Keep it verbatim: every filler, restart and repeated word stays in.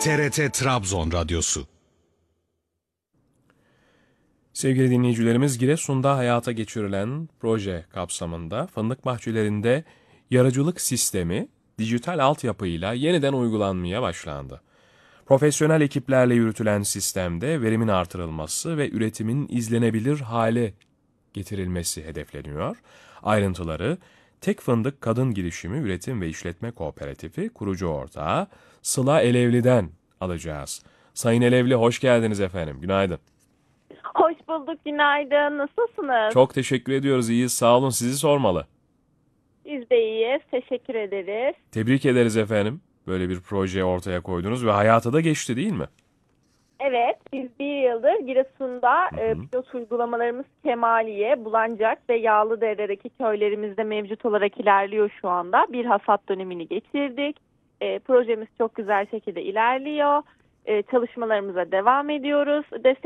T R T Trabzon Radyosu. Sevgili dinleyicilerimiz, Giresun'da hayata geçirilen proje kapsamında fındık bahçelerinde yarıcılık sistemi dijital altyapıyla yeniden uygulanmaya başlandı. Profesyonel ekiplerle yürütülen sistemde verimin artırılması ve üretimin izlenebilir hale getirilmesi hedefleniyor. Ayrıntıları Tek Fındık Kadın Girişimi Üretim ve İşletme Kooperatifi kurucu ortağı Sıla Elevli'den alacağız. Sayın Elevli, hoş geldiniz efendim. Günaydın. Hoş bulduk, günaydın. Nasılsınız? Çok teşekkür ediyoruz. İyiyiz, sağ olun. Sizi sormalı. Biz de iyiyiz, teşekkür ederiz. Tebrik ederiz efendim. Böyle bir proje ortaya koydunuz ve hayata da geçti, değil mi? Evet, biz bir yıldır Giresun'da e, pilot uygulamalarımız Kemaliye, Bulancak ve Yağlıdere'deki köylerimizde mevcut olarak ilerliyor şu anda. Bir hasat dönemini geçirdik. E, projemiz çok güzel şekilde ilerliyor. E, çalışmalarımıza devam ediyoruz. Destek